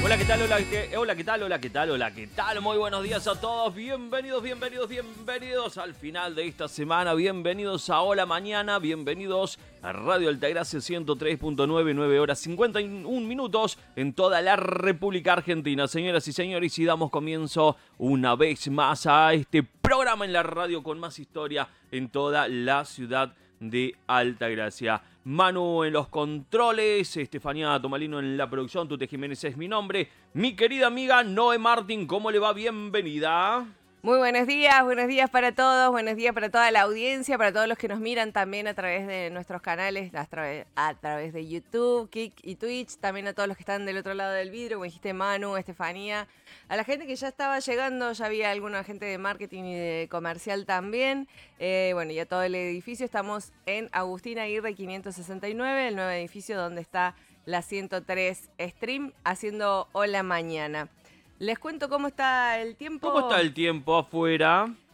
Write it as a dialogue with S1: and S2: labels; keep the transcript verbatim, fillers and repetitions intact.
S1: Hola, ¿qué tal? Hola, ¿qué, hola, ¿qué tal? Hola, ¿qué tal? Hola, ¿qué tal? Muy buenos días a todos. Bienvenidos, bienvenidos, bienvenidos al final de esta semana. Bienvenidos a Hola Mañana. Bienvenidos a Radio Altagracia ciento tres punto nueve, nueve horas cincuenta y un minutos en toda la República Argentina. Señoras y señores, y damos comienzo una vez más a este programa en la radio con más historia en toda la ciudad de Altagracia. Manu en los controles, Estefanía Tomalino en la producción, Tute Jiménez es mi nombre. Mi querida amiga Noé Martín, ¿cómo le va? Bienvenida.
S2: Muy buenos días, buenos días para todos, buenos días para toda la audiencia, para todos los que nos miran también a través de nuestros canales, a través, a través de YouTube, Kik y Twitch, también a todos los que están del otro lado del vidrio, como dijiste Manu, Estefanía, a la gente que ya estaba llegando, ya había alguna gente de marketing y de comercial también, eh, bueno, y a todo el edificio. Estamos en Agustín Aguirre quinientos sesenta y nueve, el nuevo edificio donde está la ciento tres Stream, haciendo Hola Mañana. Les cuento cómo está el tiempo.
S1: ¿Cómo está el tiempo afuera?